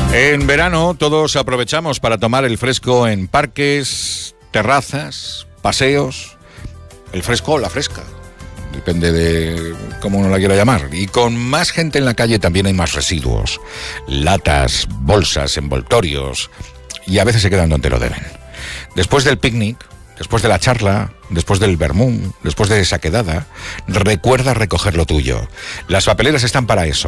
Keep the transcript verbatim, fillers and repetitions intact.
En verano todos aprovechamos para tomar el fresco en parques, terrazas, paseos. El fresco o la fresca, depende de cómo uno la quiera llamar. Y con más gente en la calle también hay más residuos. Latas, bolsas, envoltorios. Y a veces se quedan donde lo deben. Después del picnic, después de la charla, después del vermú, después de esa quedada, recuerda recoger lo tuyo. Las papeleras están para eso.